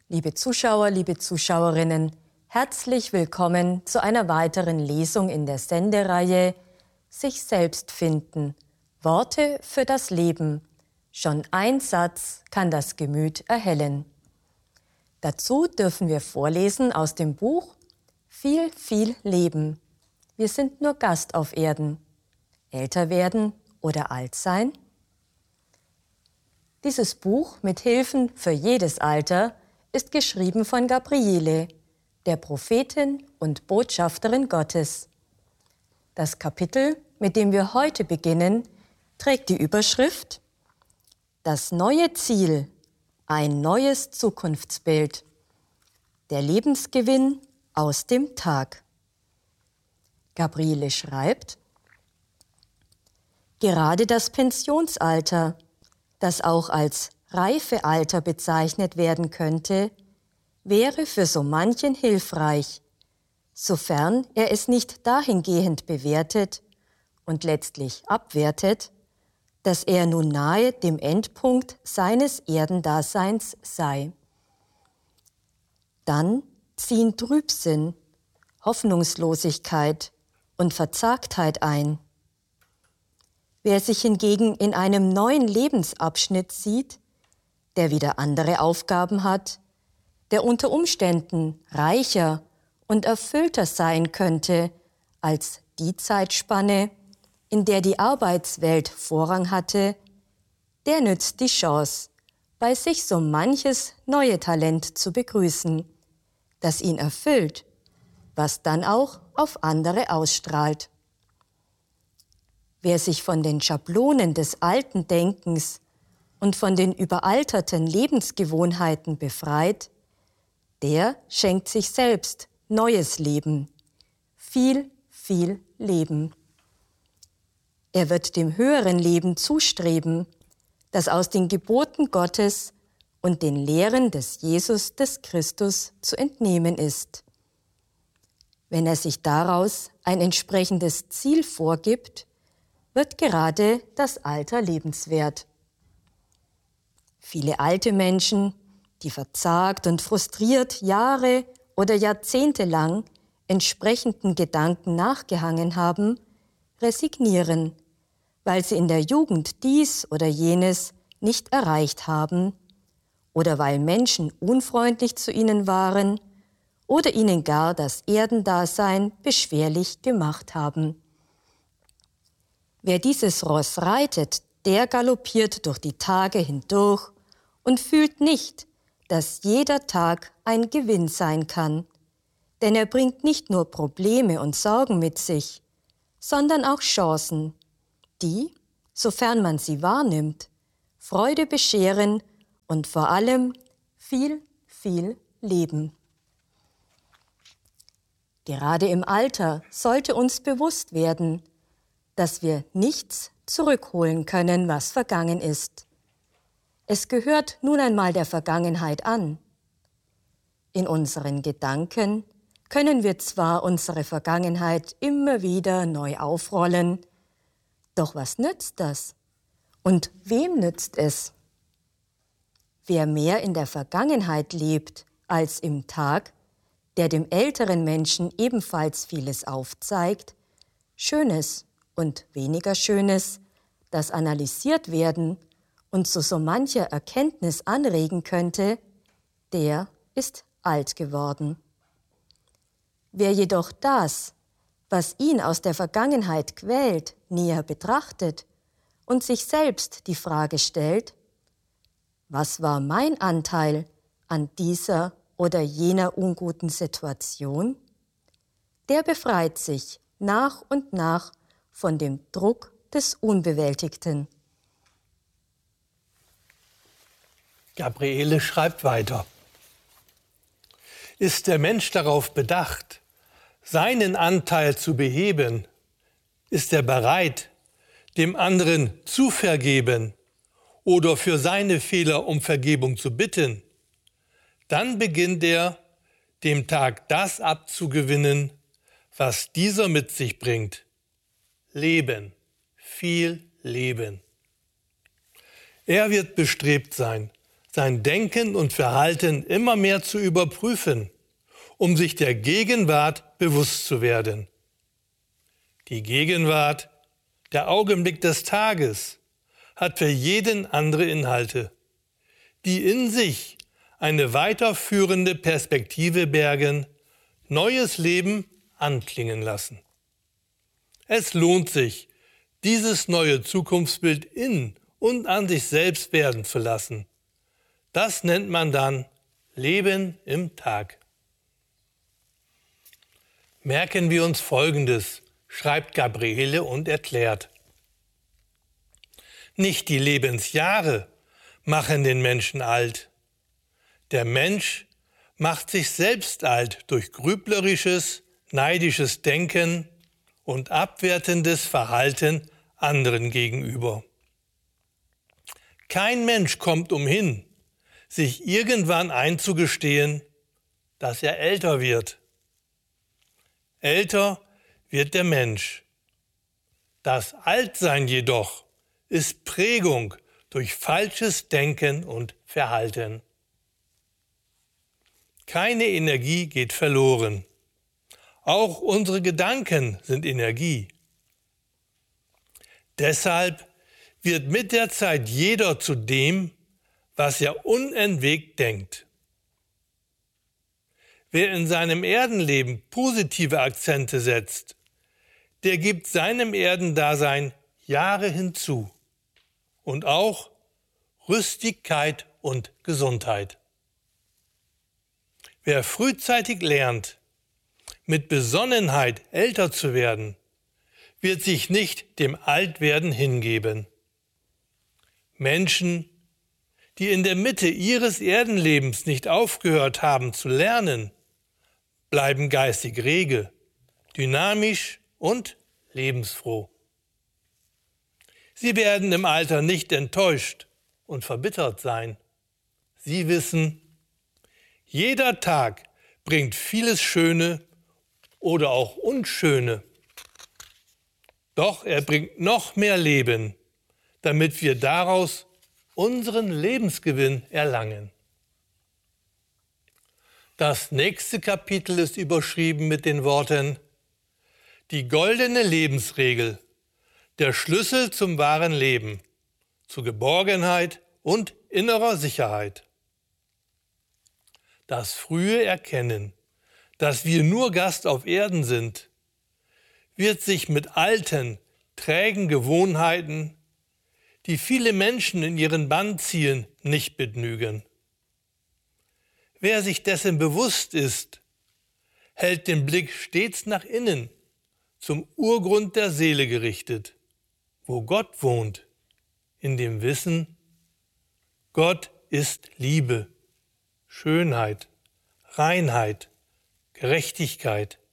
Liebe Zuschauer, liebe Zuschauerinnen, herzlich willkommen zu einer weiteren Lesung in der Sendereihe Sich selbst finden. Worte für das Leben. Schon ein Satz kann das Gemüt erhellen. Dazu dürfen wir vorlesen aus dem Buch Viel, viel Leben. Wir sind nur Gast auf Erden. Älter werden oder alt sein? Dieses Buch mit Hilfen für jedes Alter ist geschrieben von Gabriele, der Prophetin und Botschafterin Gottes. Das Kapitel, mit dem wir heute beginnen, trägt die Überschrift Das neue Ziel, ein neues Zukunftsbild. Der Lebensgewinn aus dem Tag. Gabriele schreibt: Gerade das Pensionsalter, das auch als Reifealter bezeichnet werden könnte, wäre für so manchen hilfreich, sofern er es nicht dahingehend bewertet und letztlich abwertet, dass er nun nahe dem Endpunkt seines Erdendaseins sei. Dann ziehen Trübsinn, Hoffnungslosigkeit und Verzagtheit ein. Wer sich hingegen in einem neuen Lebensabschnitt sieht, der wieder andere Aufgaben hat, der unter Umständen reicher und erfüllter sein könnte als die Zeitspanne, in der die Arbeitswelt Vorrang hatte, der nützt die Chance, bei sich so manches neue Talent zu begrüßen, das ihn erfüllt, was dann auch auf andere ausstrahlt. Wer sich von den Schablonen des alten Denkens und von den überalterten Lebensgewohnheiten befreit, der schenkt sich selbst neues Leben, viel, viel Leben. Er wird dem höheren Leben zustreben, das aus den Geboten Gottes und den Lehren des Jesus, des Christus, zu entnehmen ist. Wenn er sich daraus ein entsprechendes Ziel vorgibt, wird gerade das Alter lebenswert. Viele alte Menschen, die verzagt und frustriert Jahre oder Jahrzehnte lang entsprechenden Gedanken nachgehangen haben, resignieren, weil sie in der Jugend dies oder jenes nicht erreicht haben oder weil Menschen unfreundlich zu ihnen waren oder ihnen gar das Erdendasein beschwerlich gemacht haben. Wer dieses Ross reitet, der galoppiert durch die Tage hindurch und fühlt nicht, dass jeder Tag ein Gewinn sein kann. Denn er bringt nicht nur Probleme und Sorgen mit sich, sondern auch Chancen, die, sofern man sie wahrnimmt, Freude bescheren und vor allem viel, viel Leben. Gerade im Alter sollte uns bewusst werden, dass wir nichts zurückholen können, was vergangen ist. Es gehört nun einmal der Vergangenheit an. In unseren Gedanken können wir zwar unsere Vergangenheit immer wieder neu aufrollen, doch was nützt das? Und wem nützt es? Wer mehr in der Vergangenheit lebt als im Tag, der dem älteren Menschen ebenfalls vieles aufzeigt, Schönes und weniger Schönes, das analysiert werden und zu so mancher Erkenntnis anregen könnte, der ist alt geworden. Wer jedoch das, was ihn aus der Vergangenheit quält, näher betrachtet und sich selbst die Frage stellt: Was war mein Anteil an dieser oder jener unguten Situation? Der befreit sich nach und nach von dem Druck des Unbewältigten. Gabriele schreibt weiter: Ist der Mensch darauf bedacht, seinen Anteil zu beheben? Ist er bereit, dem anderen zu vergeben oder für seine Fehler um Vergebung zu bitten? Dann beginnt er, dem Tag das abzugewinnen, was dieser mit sich bringt: Leben, viel Leben. Er wird bestrebt sein, sein Denken und Verhalten immer mehr zu überprüfen, um sich der Gegenwart bewusst zu werden. Die Gegenwart, der Augenblick des Tages, hat für jeden andere Inhalte, die in sich eine weiterführende Perspektive bergen, neues Leben anklingen lassen. Es lohnt sich, dieses neue Zukunftsbild in und an sich selbst werden zu lassen. Das nennt man dann Leben im Tag. Merken wir uns Folgendes, schreibt Gabriele und erklärt. Nicht die Lebensjahre machen den Menschen alt. Der Mensch macht sich selbst alt durch grüblerisches, neidisches Denken und abwertendes Verhalten anderen gegenüber. Kein Mensch kommt umhin, sich irgendwann einzugestehen, dass er älter wird. Älter wird der Mensch. Das Altsein jedoch ist Prägung durch falsches Denken und Verhalten. Keine Energie geht verloren. Auch unsere Gedanken sind Energie. Deshalb wird mit der Zeit jeder zu dem, was er unentwegt denkt. Wer in seinem Erdenleben positive Akzente setzt, der gibt seinem Erdendasein Jahre hinzu und auch Rüstigkeit und Gesundheit. Wer frühzeitig lernt, mit Besonnenheit älter zu werden, wird sich nicht dem Altwerden hingeben. Menschen, die in der Mitte ihres Erdenlebens nicht aufgehört haben zu lernen, bleiben geistig rege, dynamisch und lebensfroh. Sie werden im Alter nicht enttäuscht und verbittert sein. Sie wissen, jeder Tag bringt vieles Schöne oder auch Unschöne. Doch er bringt noch mehr Leben, damit wir daraus unseren Lebensgewinn erlangen. Das nächste Kapitel ist überschrieben mit den Worten: Die goldene Lebensregel, der Schlüssel zum wahren Leben, zu Geborgenheit und innerer Sicherheit. Das frühe Erkennen, dass wir nur Gast auf Erden sind, wird sich mit alten, trägen Gewohnheiten, die viele Menschen in ihren Bann ziehen, nicht begnügen. Wer sich dessen bewusst ist, hält den Blick stets nach innen, zum Urgrund der Seele gerichtet, wo Gott wohnt, in dem Wissen, Gott ist Liebe, Schönheit, Reinheit, Gerechtigkeit,